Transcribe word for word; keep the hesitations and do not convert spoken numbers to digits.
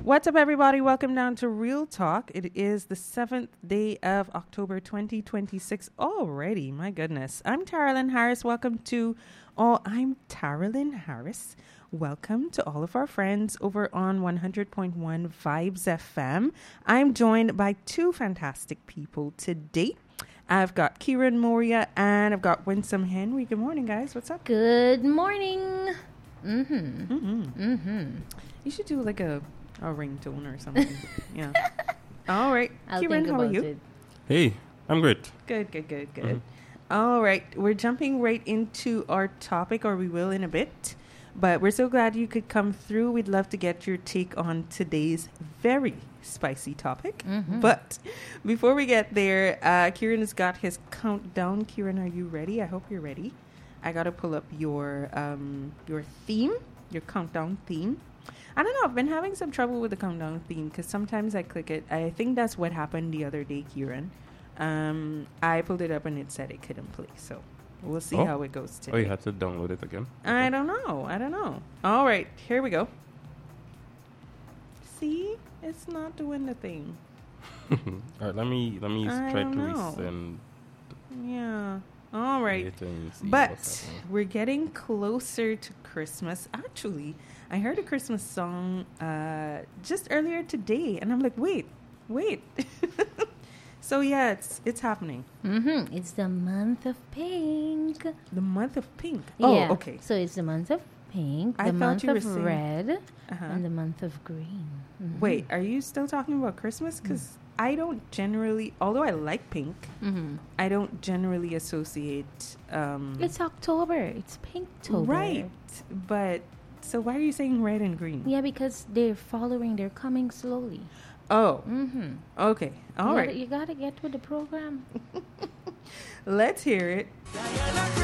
What's up, everybody? Welcome down to Real Talk. It is the seventh day of October twenty twenty-six already. My goodness. I'm Taralyn Harris. Welcome to all. I'm Taralyn Harris. Welcome to all of our friends over on one hundred point one Vibes F M. I'm joined by two fantastic people today. I've got Kieran Moria and I've got Winsome Henry. Good morning, guys. What's up? Good morning. Mm-hmm. Mm-hmm. Mm-hmm. You should do like a, a ringtone or something. Yeah. All right. I'll Kieran, think how are about you? it. Hey, I'm great. Good, good, good, good. Mm-hmm. All right. We're jumping right into our topic, or we will in a bit. But we're so glad you could come through. We'd love to get your take on today's very spicy topic. Mm-hmm. But before we get there, uh, Kieran has got his countdown. Kieran, are you ready? I hope you're ready. I got to pull up your um, your theme, your countdown theme. I don't know. I've been having some trouble with the countdown theme because sometimes I click it. I think that's what happened the other day, Kieran. Um, I pulled it up and it said it couldn't play. So we'll see oh. how it goes today. Oh, you had to download it again? I don't know. I don't know. All right. Here we go. See? It's not doing the thing. All right, let me let me I try to don't know. resend Yeah. All right. it and see But what's happening. we're getting closer to Christmas. Actually, I heard a Christmas song uh, just earlier today, and I'm like, wait, wait. So yeah, it's it's happening. Mm-hmm. It's the month of pink. The month of pink. Oh, yeah. okay. So it's the month of pink, the I thought month you were of saying- red, Uh-huh. and the month of green. Mhm. Wait, are you still talking about Christmas? Because I don't generally, although I like pink, Mm-hmm. I don't generally associate. Um, It's October. It's Pinktober. right, but so why are you saying red and green? Yeah, because they're following. They're coming slowly. Oh, Mm-hmm. okay, all you right. Gotta, you gotta get with the program. Let's hear it.